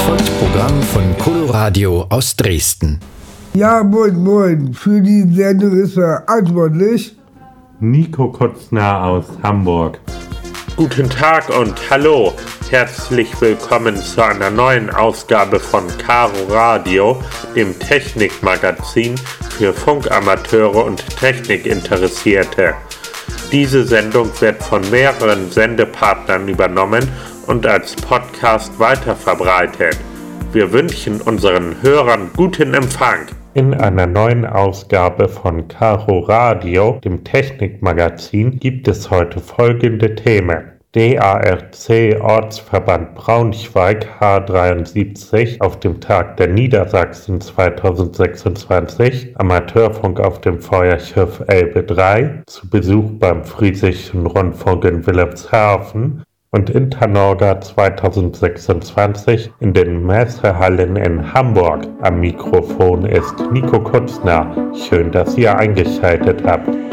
folgt Programm von Coloradio aus Dresden. Ja, moin. Für die Sendung ist verantwortlich Nico Kutzner aus Hamburg. Guten Tag und hallo. Herzlich willkommen zu einer neuen Ausgabe von Caro Radio, dem Technikmagazin für Funkamateure und Technikinteressierte. Diese Sendung wird von mehreren Sendepartnern übernommen und als Podcast weiterverbreitet. Wir wünschen unseren Hörern guten Empfang. In einer neuen Ausgabe von Caro Radio, dem Technikmagazin, gibt es heute folgende Themen. DARC Ortsverband Braunschweig H73 auf dem Tag der Niedersachsen 2026, Amateurfunk auf dem Feuerschiff Elbe 3, zu Besuch beim Friesischen Rundfunk in Wilhelmshaven und Internorga 2026 in den Messehallen in Hamburg. Am Mikrofon ist Nico Kutzner. Schön, dass ihr eingeschaltet habt.